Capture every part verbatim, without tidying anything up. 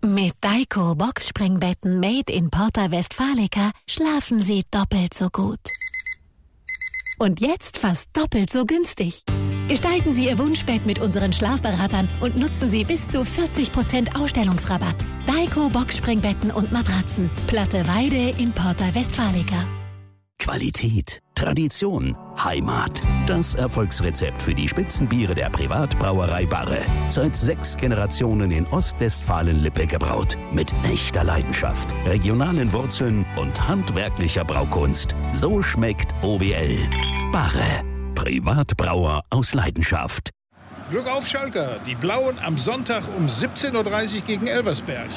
Mit Daiko Boxspringbetten made in Porta Westfalica schlafen Sie doppelt so gut. Und jetzt fast doppelt so günstig. Gestalten Sie Ihr Wunschbett mit unseren Schlafberatern und nutzen Sie bis zu vierzig Prozent Ausstellungsrabatt. Daiko Boxspringbetten und Matratzen. Platte Weide in Porta Westfalica. Qualität, Tradition, Heimat. Das Erfolgsrezept für die Spitzenbiere der Privatbrauerei Barre. Seit sechs Generationen in Ostwestfalen-Lippe gebraut. Mit echter Leidenschaft, regionalen Wurzeln und handwerklicher Braukunst. So schmeckt O W L. Barre. Privatbrauer aus Leidenschaft. Glück auf, Schalker. Die Blauen am Sonntag um siebzehn Uhr dreißig gegen Elversberg.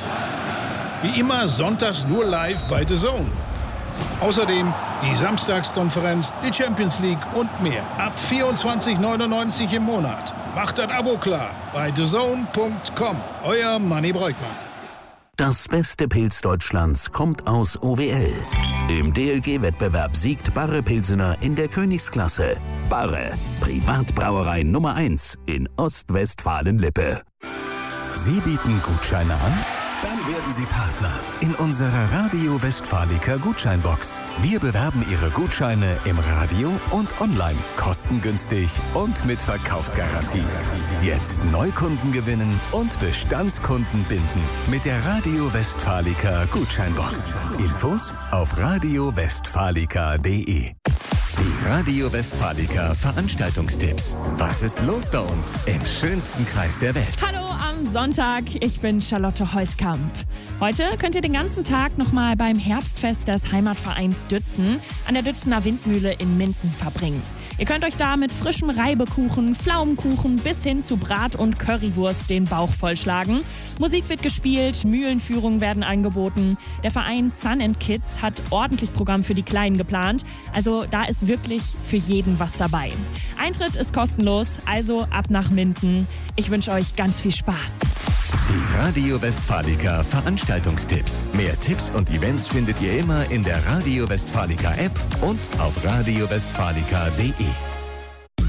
Wie immer sonntags nur live bei The Zone. Außerdem die Samstagskonferenz, die Champions League und mehr. Ab vierundzwanzig neunundneunzig im Monat. Macht das Abo klar bei the zone punkt com. Euer Manni Breukmann. Das beste Pilz Deutschlands kommt aus O W L. Im D L G-Wettbewerb siegt Barre Pilsener in der Königsklasse. Barre, Privatbrauerei Nummer eins in Ostwestfalen-Lippe. Sie bieten Gutscheine an? Dann werden Sie Partner in unserer Radio Westfalica Gutscheinbox. Wir bewerben Ihre Gutscheine im Radio und online, kostengünstig und mit Verkaufsgarantie. Jetzt Neukunden gewinnen und Bestandskunden binden mit der Radio Westfalica Gutscheinbox. Infos auf radio westfalica punkt de. Die Radio Westfalica Veranstaltungstipps. Was ist los bei uns im schönsten Kreis der Welt? Hallo am Sonntag, ich bin Charlotte Holtkamp. Heute könnt ihr den ganzen Tag nochmal beim Herbstfest des Heimatvereins Dützen an der Dützener Windmühle in Minden verbringen. Ihr könnt euch da mit frischem Reibekuchen, Pflaumenkuchen bis hin zu Brat- und Currywurst den Bauch vollschlagen. Musik wird gespielt, Mühlenführungen werden angeboten. Der Verein Sun and Kids hat ordentlich Programm für die Kleinen geplant. Also da ist wirklich für jeden was dabei. Eintritt ist kostenlos, also ab nach Minden. Ich wünsche euch ganz viel Spaß. Die Radio Westfalica Veranstaltungstipps. Mehr Tipps und Events findet ihr immer in der Radio Westfalica App und auf radio westfalica punkt de.